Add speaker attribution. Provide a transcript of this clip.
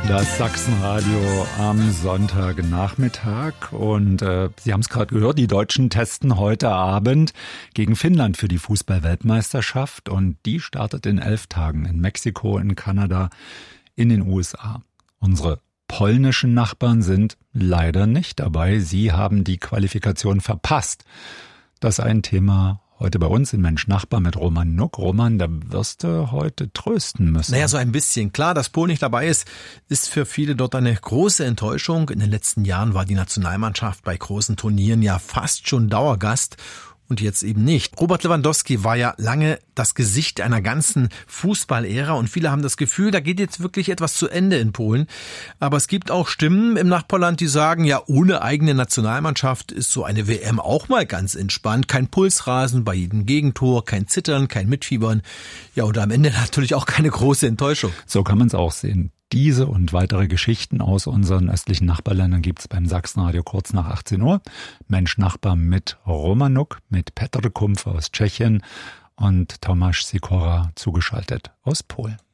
Speaker 1: Das Sachsenradio am Sonntagnachmittag und Sie haben es gerade gehört, die Deutschen testen heute Abend gegen Finnland für die Fußball-Weltmeisterschaft und die startet in 11 Tagen in Mexiko, in Kanada, in den USA. Unsere polnischen Nachbarn sind leider nicht dabei. Sie haben die Qualifikation verpasst. Das ist ein Thema heute bei uns in Mensch Nachbar mit Roman Nuck. Roman, da wirst du heute trösten müssen.
Speaker 2: Naja, so ein bisschen. Klar, dass Polen nicht dabei ist für viele dort eine große Enttäuschung. In den letzten Jahren war die Nationalmannschaft bei großen Turnieren ja fast schon Dauergast. Und jetzt eben nicht. Robert Lewandowski war ja lange das Gesicht einer ganzen Fußballära und viele haben das Gefühl, da geht jetzt wirklich etwas zu Ende in Polen. Aber es gibt auch Stimmen im Nachbarland, die sagen, ja, ohne eigene Nationalmannschaft ist so eine WM auch mal ganz entspannt. Kein Pulsrasen bei jedem Gegentor, kein Zittern, kein Mitfiebern. Ja, und am Ende natürlich auch keine große Enttäuschung.
Speaker 1: So kann man es auch sehen. Diese und weitere Geschichten aus unseren östlichen Nachbarländern gibt's beim Sachsenradio kurz nach 18 Uhr. Mensch Nachbar mit Roman Nuck, mit Petr Kumpf aus Tschechien und Tomáš Sikora zugeschaltet aus Polen.